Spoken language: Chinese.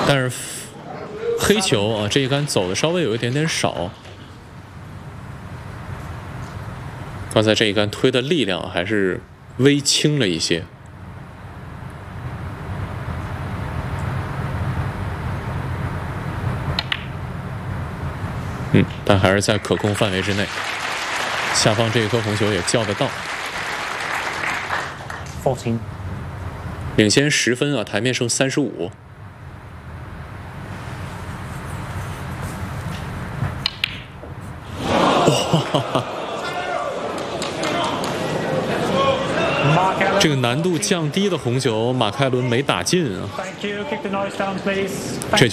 但是黑球啊，这一杆走的稍微有一点点少。刚才这一杆推的力量还是微轻了一些。但还是在可控范围之内。下方这一颗红球也叫得到。 14， 领先10分啊，台面剩35。哇！这个难度降低的红球，马凯伦没打进啊。这